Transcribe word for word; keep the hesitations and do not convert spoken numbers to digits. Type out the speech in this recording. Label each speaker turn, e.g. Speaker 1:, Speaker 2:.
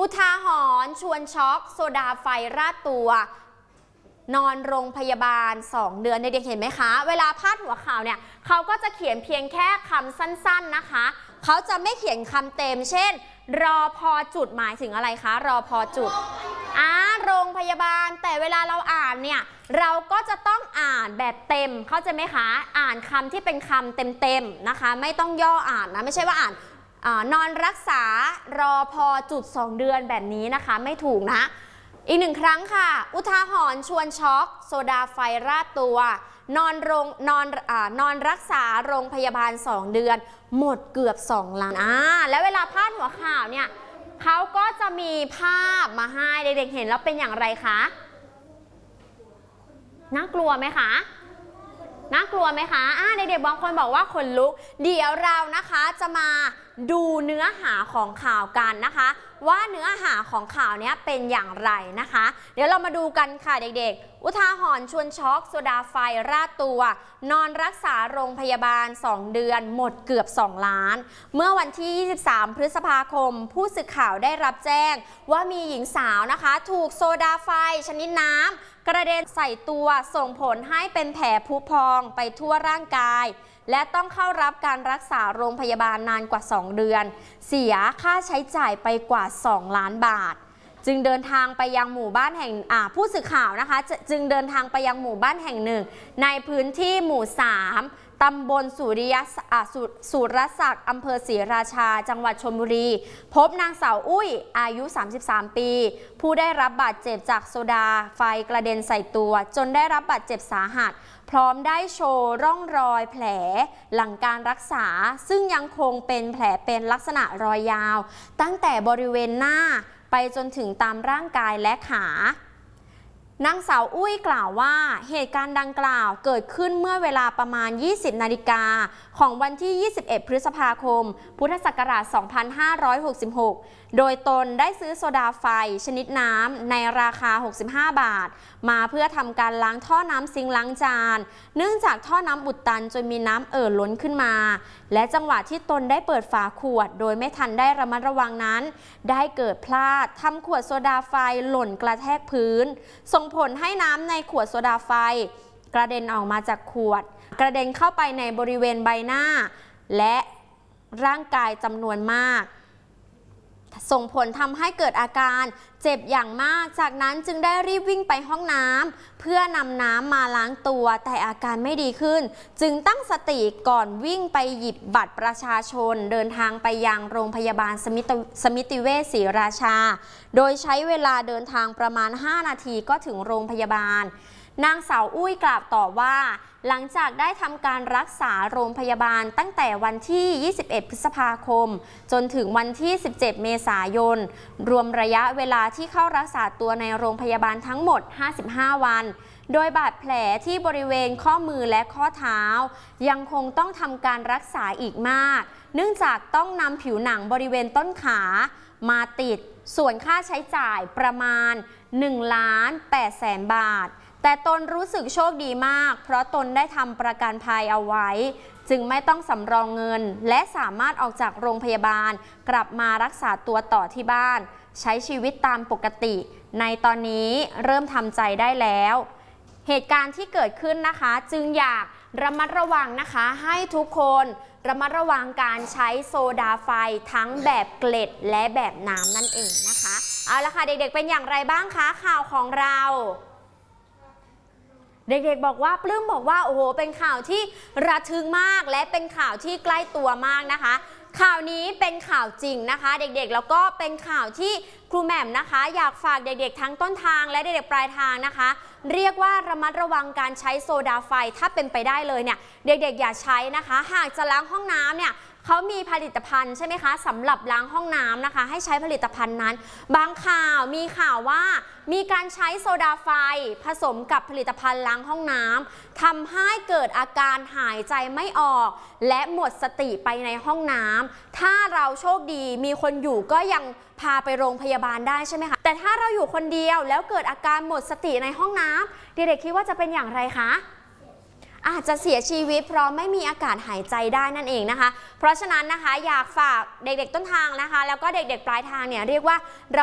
Speaker 1: อุทาหรณ์ชวนช็อกโซดาไฟราดตัวนอนโรงพยาบาลสองเดือนเด็กๆเห็นไหมคะเวลาพาดหัวข่าวเนี่ยเขาก็จะเขียนเพียงแค่คำสั้นๆนะคะเขาจะไม่เขียนคำเต็มเช่นรอพอจุดหมายถึงอะไรคะรอพอจุดอ่าโรงพยาบาลแต่เวลาเราอ่านเนี่ยเราก็จะต้องอ่านแบบเต็มเข้าใจไหมคะอ่านคำที่เป็นคำเต็มๆนะคะไม่ต้องย่ออ่านนะไม่ใช่ว่าอ่านนอนรักษารอพอจุดสองเดือนแบบนี้นะคะไม่ถูกนะอีกหนึ่งครั้งค่ะอุทาหรณ์ชวนช็อกโซดาไฟราดตัวนอนโรงนอนอ่านอนรักษาโรงพยาบาลสองเดือนหมดเกือบสองล้านอ่าแล้วเวลาพาดหัวข่าวเนี่ยเขาก็จะมีภาพมาให้เด็กๆเห็นแล้วเป็นอย่างไรคะน่ากลัวไหมคะน่ากลัวไหมคะอ่าเด็กๆบางคนบอกว่าขนลุกเดี๋ยวเรานะคะจะมาดูเนื้อหาของข่าวกันนะคะว่าเนื้อหาของข่าวนี้เป็นอย่างไรนะคะเดี๋ยวเรามาดูกันค่ะเด็กๆอุทาหรณ์ชวนช็อกโซดาไฟราดตัวนอนรักษาโรงพยาบาลสองเดือนหมดเกือบสองล้านเมื่อวันที่ยี่สิบสามพฤษภาคมผู้สื่อข่าวได้รับแจ้งว่ามีหญิงสาวนะคะถูกโซดาไฟชนิดน้ำกระเด็นใส่ตัวส่งผลให้เป็นแผลพุพองไปทั่วร่างกายและต้องเข้ารับการรักษาโรงพยาบาลนานกว่าสองเดือนเสียค่าใช้จ่ายไปกว่าสองล้านบาทจึงเดินทางไปยังหมู่บ้านแห่งผู้สื่อข่าวนะคะจึงเดินทางไปยังหมู่บ้านแห่งหนึ่งในพื้นที่หมู่สามตำบลสุริยะสุรศักดิ์อำเภอศรีราชาจังหวัดชลบุรีพบนางสาวอุ้ยอายุสามสิบสามปีผู้ได้รับบาดเจ็บจากโซดาไฟกระเด็นใส่ตัวจนได้รับบาดเจ็บสาหัสพร้อมได้โชว์ร่องรอยแผลหลังการรักษาซึ่งยังคงเป็นแผลเป็นลักษณะรอยยาวตั้งแต่บริเวณหน้าไปจนถึงตามร่างกายและขานางสาวอุ้ยกล่าวว่าเหตุการณ์ดังกล่าวเกิดขึ้นเมื่อเวลาประมาณยี่สิบนาฬิกาของวันที่ยี่สิบเอ็ดพฤษภาคมพุทธศักราชสองพันห้าร้อยหกสิบหกโดยตนได้ซื้อโซดาไฟชนิดน้ำในราคาหกสิบห้าบาทมาเพื่อทำการล้างท่อน้ำซิงค์ล้างจานเนื่องจากท่อน้ำอุดตันจนมีน้ำเอ่อล้นขึ้นมาและจังหวะที่ตนได้เปิดฝาขวดโดยไม่ทันได้ระมัดระวังนั้นได้เกิดพลาดทำขวดโซดาไฟหล่นกระแทกพื้นส่งผลให้น้ำในขวดโซดาไฟกระเด็นออกมาจากขวดกระเด็นเข้าไปในบริเวณใบหน้าและร่างกายจำนวนมากส่งผลทำให้เกิดอาการเจ็บอย่างมากจากนั้นจึงได้รีบวิ่งไปห้องน้ำเพื่อนำน้ำมาล้างตัวแต่อาการไม่ดีขึ้นจึงตั้งสติก่อนวิ่งไปหยิบบัตรประชาชนเดินทางไปยังโรงพยาบาลสมิติสมิติเวชศรีราชาโดยใช้เวลาเดินทางประมาณห้านาทีก็ถึงโรงพยาบาลนางสาวอุ้ยกล่าวต่อว่าหลังจากได้ทำการรักษาโรงพยาบาลตั้งแต่วันที่ยี่สิบเอ็ดพฤษภาคมจนถึงวันที่สิบเจ็ดเมษายนรวมระยะเวลาที่เข้ารักษาตัวในโรงพยาบาลทั้งหมดห้าสิบห้าวันโดยบาดแผลที่บริเวณข้อมือและข้อเท้ายังคงต้องทำการรักษาอีกมากเนื่องจากต้องนำผิวหนังบริเวณต้นขามาติดส่วนค่าใช้จ่ายประมาณหนึ่งล้านแปดแสนบาทแต่ตนรู้สึกโชคดีมากเพราะตนได้ทำประกันภัยเอาไว้จึงไม่ต้องสำรองเงินและสามารถออกจากโรงพยาบาลกลับมารักษาตัวต่อที่บ้านใช้ชีวิตตามปกติในตอนนี้เริ่มทำใจได้แล้วเหตุการณ์ที่เกิดขึ้นนะคะจึงอยากระมัดระวังนะคะให้ทุกคนระมัดระวังการใช้โซดาไฟทั้งแบบเกล็ดและแบบน้ำนั่นเองนะคะเอาละค่ะเด็กๆเป็นอย่างไรบ้างคะข่าวของเราเด็กๆบอกว่าปลื้มบอกว่าโอ้โหเป็นข่าวที่ระทึกมากและเป็นข่าวที่ใกล้ตัวมากนะคะข่าวนี้เป็นข่าวจริงนะคะเด็กๆแล้วก็เป็นข่าวที่ครูแหม่มนะคะอยากฝากเด็กๆทั้งต้นทางและเด็กๆปลายทางนะคะเรียกว่าระมัดระวังการใช้โซดาไฟถ้าเป็นไปได้เลยเนี่ยเด็กๆอย่าใช้นะคะหากจะล้างห้องน้ำเนี่ยเขามีผลิตภัณฑ์ใช่ไหมคะสำหรับล้างห้องน้ำนะคะให้ใช้ผลิตภัณฑ์นั้นบางข่าวมีข่าวว่ามีการใช้โซดาไฟผสมกับผลิตภัณฑ์ล้างห้องน้ำทำให้เกิดอาการหายใจไม่ออกและหมดสติไปในห้องน้ำถ้าเราโชคดีมีคนอยู่ก็ยังพาไปโรงพยาบาลได้ใช่ไหมคะแต่ถ้าเราอยู่คนเดียวแล้วเกิดอาการหมดสติในห้องน้ำเด็กๆคิดว่าจะเป็นอย่างไรคะอาจจะเสียชีวิตเพราะไม่มีอากาศหายใจได้นั่นเองนะคะเพราะฉะนั้นนะคะอยากฝากเด็กๆต้นทางนะคะแล้วก็เด็กๆปลายทางเนี่ยเรียกว่าระ